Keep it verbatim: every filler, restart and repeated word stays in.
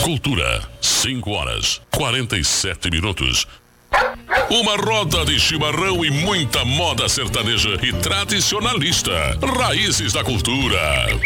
Cultura, cinco horas, quarenta e sete minutos. Uma roda de chimarrão e muita moda sertaneja e tradicionalista. Raízes da cultura.